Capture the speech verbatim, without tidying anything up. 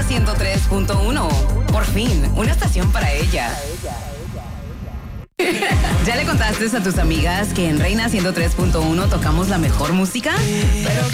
ciento tres punto uno. Por fin, una estación para ella. ¿Ya le contaste a tus amigas que en Reina ciento tres punto uno tocamos la mejor música? Pero